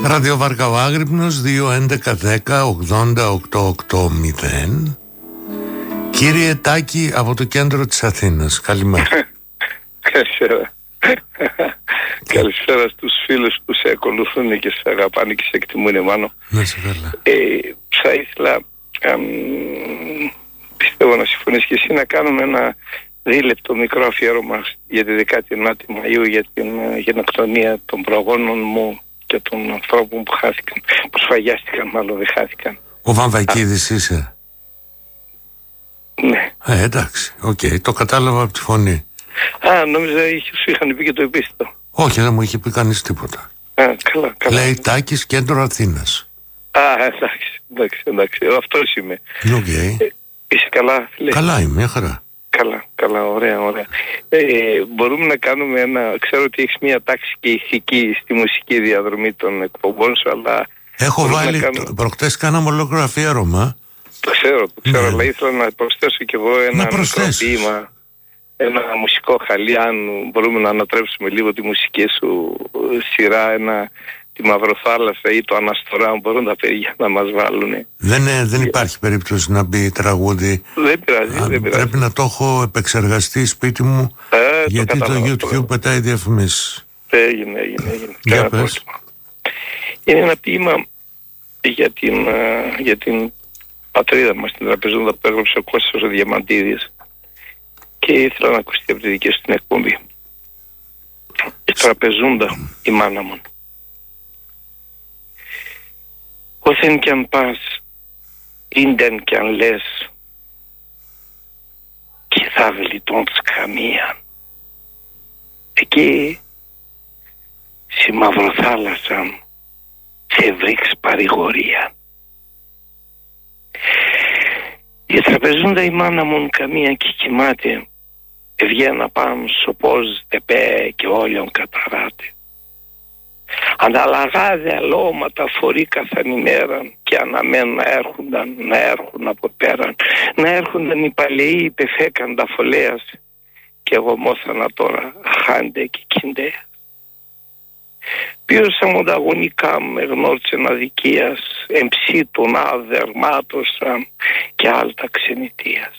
Ραδιοβάρκα ο Άγρυπνος 2.11.10.80.880. Κύριε Τάκη από το κέντρο της Αθήνας, καλημέρα. Καλησπέρα. Καλησπέρα στους φίλους που σε ακολουθούν και σε αγαπάνε και σε εκτιμούν, Μάνο. Να σε καλά. Θα ήθελα, πιστεύω να συμφωνείς και εσύ, να κάνουμε ένα δίλεπτο μικρό αφιέρωμα για τη 19η Μαΐου, για την γενοκτονία των προγόνων μου και των ανθρώπων που χάθηκαν, που σφαγιάστηκαν, μάλλον δεν χάθηκαν. Ο Βαμβακίδης είσαι? Ναι. Εντάξει, το κατάλαβα από τη φωνή. Νόμιζα σου είχαν πει και το επίθετο. Όχι, δεν μου είχε πει κανείς τίποτα. Καλά. Λέει Τάκης, κέντρο Αθήνας. Εντάξει, αυτός είμαι. Είσαι καλά, φίλε? Καλά είμαι, μια χαρά. Καλά, ωραία. Μπορούμε να κάνουμε ξέρω ότι έχεις μια τάξη και ηθική στη μουσική διαδρομή των εκπομπών σου, αλλά... Έχω βάλει, προχτές κάναμε ολόκληρο αφιέρωμα. Το ξέρω, αλλά ήθελα να προσθέσω κι εγώ ένα μικρό ποίημα, ένα μουσικό χαλί, αν μπορούμε να ανατρέψουμε λίγο τη μουσική σου σειρά, τη Μαυροθάλασσα ή το Αναστορά, μπορούν τα παιδιά να μας βάλουν. Δεν υπάρχει περίπτωση να μπει τραγούδι. Δεν πειράζει. Πρέπει να το έχω επεξεργαστεί σπίτι μου, γιατί το YouTube πετάει διαφημίσεις. Έγινε. Για πες. Είναι ένα ποίημα για την πατρίδα μας, την Τραπεζούντα, που έγραψε ο Κώστας ο Διαμαντίδης, και ήθελα να ακουστεί από τη δική σου την εκπομπή. Η Τραπεζούντα, η μάνα μου. Όθεν κι αν πας, ίντεν κι αν λες, και θα γλιτώνεις καμία. Εκεί, στη Μαυροθάλασσα, σε βρήξ παρηγορία. Η Τραπεζούντα η μάνα μου καμία και κοιμάται, ευγαίνα πάνω σωπός δεπέ και όλιον καταράτε. Αναλαγάδε αλώματα φορεί καθαν ημέρα, και αναμένουν να έρχουν από πέραν, να έρχονταν οι παλαιοί υπεφέκαν τα φωλέας, και εγώ μόθανα τώρα χάντε και κιντέας. Πίωσα μου τα αγωνικά μου, εγνώρισαν αδικίας, εμψήτων αδερμάτωσαν και άλτα ξενιτίας.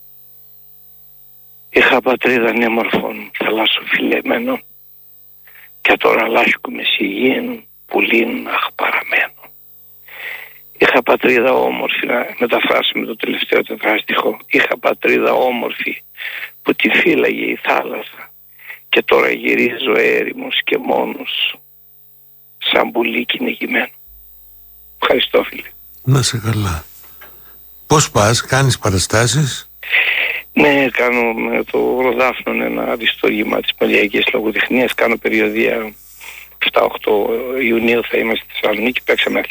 Είχα πατρίδα νέμορφων θαλάσσοφιλεμένων, και τώρα λάσκουμε σιγήν πουλήν αχπαραμένων. Είχα πατρίδα όμορφη, να μεταφράσουμε το τελευταίο τετράστιχο, είχα πατρίδα όμορφη που τη φύλαγε η θάλασσα, και τώρα γυρίζω έρημος και μόνος, σαν πουλί κυνηγημένο. Ευχαριστώ, φίλε. Να σε καλά. Πώς πας, κάνεις παραστάσεις? Ναι, κάνω με το Ροδάφνον ένα αριστούργημα της Μαλιακής Λογοτεχνίας. Κάνω περιοδία 7-8 Ιουνίου, θα είμαστε στη Θεσσαλονίκη. Παίξαμε